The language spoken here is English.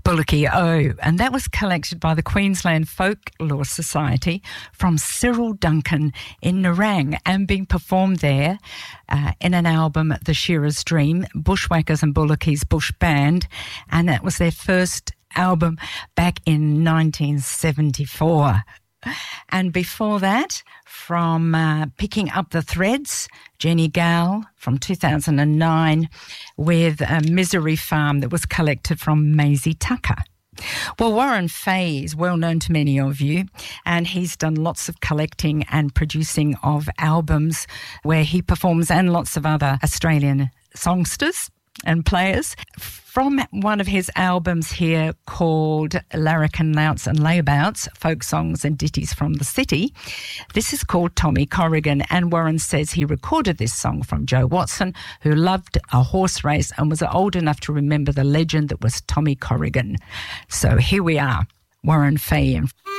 Bullocky O, and that was collected by the Queensland Folklore Society from Cyril Duncan in Nerang and being performed there in an album, The Shearer's Dream, Bushwhackers and Bullocky's Bush Band, and that was their first album back in 1974. And before that, from Picking Up the Threads, Jenny Gale from 2009 with Misery Farm that was collected from Maisie Tucker. Well, Warren Fay is well known to many of you, and he's done lots of collecting and producing of albums where he performs, and lots of other Australian songsters and players. From one of his albums here called Larrikin Louts and Layabouts, Folk Songs and Ditties from the City, this is called Tommy Corrigan, and Warren says he recorded this song from Joe Watson, who loved a horse race and was old enough to remember the legend that was Tommy Corrigan. So here we are, Warren Fay.